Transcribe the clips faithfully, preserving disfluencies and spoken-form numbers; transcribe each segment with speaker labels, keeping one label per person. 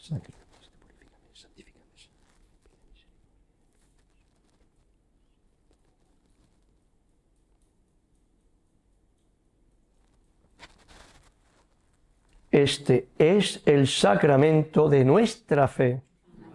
Speaker 1: Este es el sacramento de nuestra fe.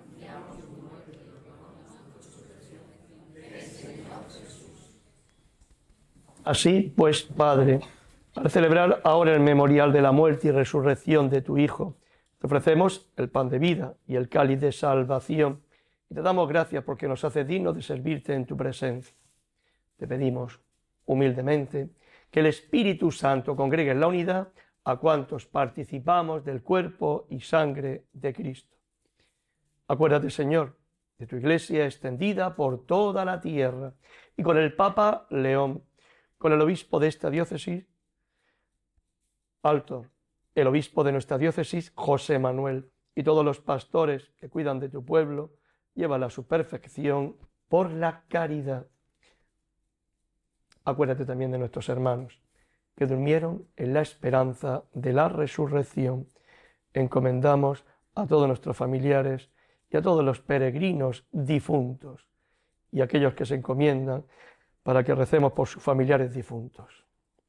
Speaker 1: Así pues, Padre, al celebrar ahora el memorial de la muerte y resurrección de tu Hijo, te ofrecemos el pan de vida y el cáliz de salvación y te damos gracias porque nos hace dignos de servirte en tu presencia. Te pedimos humildemente que el Espíritu Santo congregue en la unidad a cuantos participamos del cuerpo y sangre de Cristo. Acuérdate, Señor, de tu Iglesia extendida por toda la tierra y con el Papa León, con el obispo de esta diócesis, Alto, el obispo de nuestra diócesis, José Manuel, y todos los pastores que cuidan de tu pueblo, llévala a su perfección por la caridad. Acuérdate también de nuestros hermanos que durmieron en la esperanza de la resurrección. Encomendamos a todos nuestros familiares y a todos los peregrinos difuntos y a aquellos que se encomiendan para que recemos por sus familiares difuntos.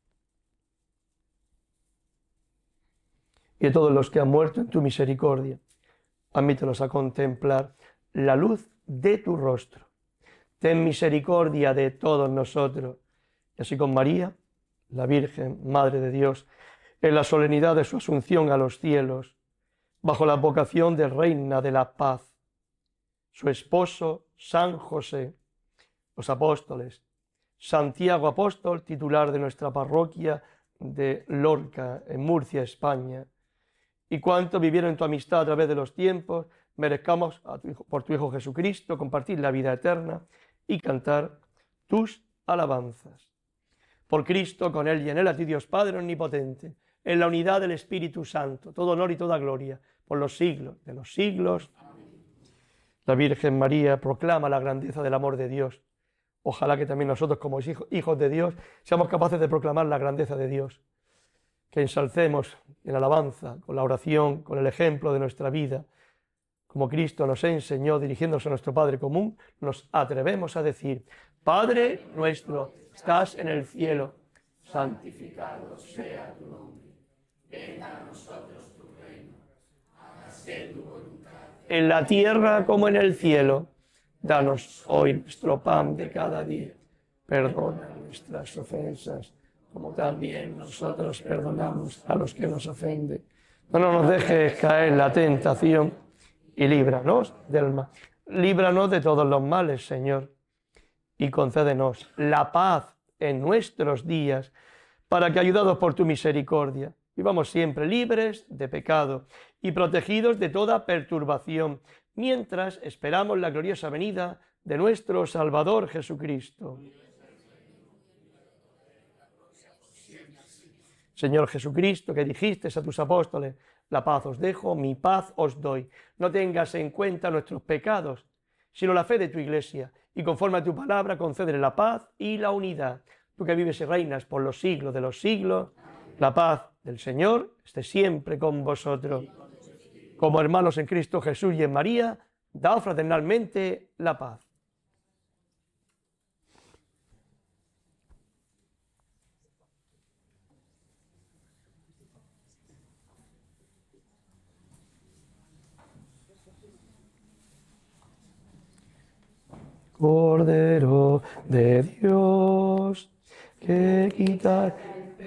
Speaker 1: Y a todos los que han muerto en tu misericordia, admítelos a contemplar la luz de tu rostro. Ten misericordia de todos nosotros, y así con María, la Virgen, Madre de Dios, en la solemnidad de su asunción a los cielos, bajo la vocación de Reina de la Paz, su esposo San José, los apóstoles, Santiago Apóstol, titular de nuestra parroquia de Lorca, en Murcia, España, y cuantos vivieron en tu amistad a través de los tiempos, merezcamos a tu hijo, por tu Hijo Jesucristo compartir la vida eterna y cantar tus alabanzas. Por Cristo, con Él y en Él, a ti Dios Padre omnipotente, en la unidad del Espíritu Santo, todo honor y toda gloria, por los siglos de los siglos. Amén. La Virgen María proclama la grandeza del amor de Dios. Ojalá que también nosotros, como hijos de Dios, seamos capaces de proclamar la grandeza de Dios. Que ensalcemos en alabanza, con la oración, con el ejemplo de nuestra vida, como Cristo nos enseñó, dirigiéndose a nuestro Padre común, nos atrevemos a decir: Padre nuestro, estás en el cielo, santificado sea tu nombre, venga a nosotros tu reino, hágase tu voluntad, en la tierra como en el cielo. Danos hoy nuestro pan de cada día, perdona nuestras ofensas, como también nosotros perdonamos a los que nos ofenden. No nos dejes caer en la tentación y líbranos del mal. Líbranos de todos los males, Señor, y concédenos la paz en nuestros días, para que, ayudados por tu misericordia, vivamos siempre libres de pecado y protegidos de toda perturbación, mientras esperamos la gloriosa venida de nuestro Salvador Jesucristo. Señor Jesucristo, que dijiste a tus apóstoles: la paz os dejo, mi paz os doy. No tengas en cuenta nuestros pecados, sino la fe de tu Iglesia, y conforme a tu palabra concédele la paz y la unidad. Tú que vives y reinas por los siglos de los siglos, la paz del Señor esté siempre con vosotros. Como hermanos en Cristo Jesús y en María, daos fraternalmente la paz. Cordero de Dios, que quitas el